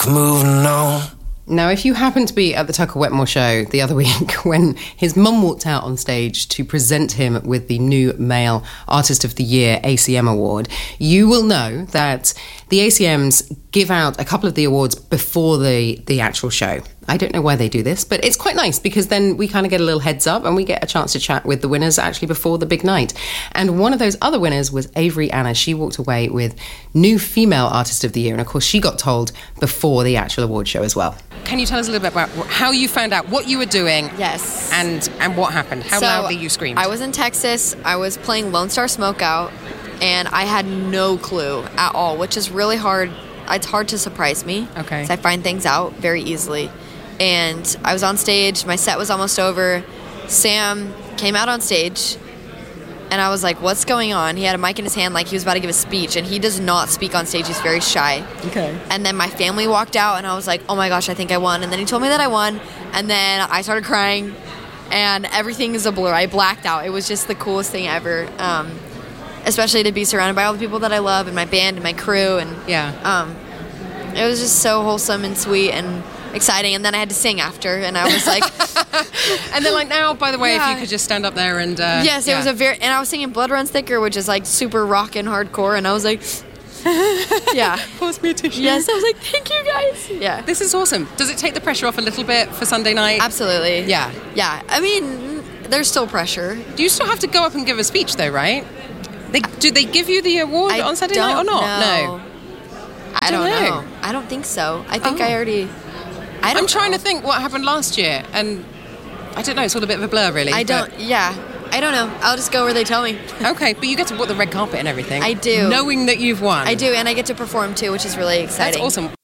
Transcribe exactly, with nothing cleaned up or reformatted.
moving on. Now, if you happened to be at the Tucker Wetmore show the other week when his mum walked out on stage to present him with the new Male Artist of the Year A C M award, you will know that the A C Ms give out a couple of the awards before the, the actual show. I don't know why they do this, but it's quite nice because then we kind of get a little heads up and we get a chance to chat with the winners actually before the big night. And one of those other winners was Avery Anna. She walked away with New Female Artist of the Year. And of course, she got told before the actual award show as well. Can you tell us a little bit about how you found out what you were doing? Yes. And, and what happened? How so, loudly you screamed? I was in Texas. I was playing Lone Star Smokeout, and I had no clue at all, which is really hard. It's hard to surprise me. Okay. 'Cause I find things out very easily. And I was on stage. My set was almost over. Sam came out on stage, and I was like, what's going on? He had a mic in his hand like he was about to give a speech, and he does not speak on stage. He's very shy. Okay. And then my family walked out, and I was like, oh my gosh, I think I won. And then he told me that I won, and then I started crying, and everything is a blur. I blacked out. It was just the coolest thing ever, um, especially to be surrounded by all the people that I love and my band and my crew. And yeah. um, it was just so wholesome and sweet and exciting. And then I had to sing after, and I was like... and then like now, by the way, yeah. if you could just stand up there and... Uh, yes, it yeah. was a very... And I was singing Blood Runs Thicker, which is like super rock and hardcore, and I was like... yeah. Pass me a tissue. Yes, I was like, thank you guys. Yeah. This is awesome. Does it take the pressure off a little bit for Sunday night? Absolutely. Yeah. Yeah. I mean, there's still pressure. Do you still have to go up and give a speech though, right? They, do they give you the award I on Saturday don't night or not? know. No. I don't don't know. know. I don't think so. I think Oh. I already... I don't I'm trying know. to think what happened last year, and I don't know, it's all a bit of a blur, really. I but- don't... Yeah. I don't know. I'll just go where they tell me. Okay, but you get to walk the red carpet and everything. I do. Knowing that you've won. I do, and I get to perform too, which is really exciting. That's awesome.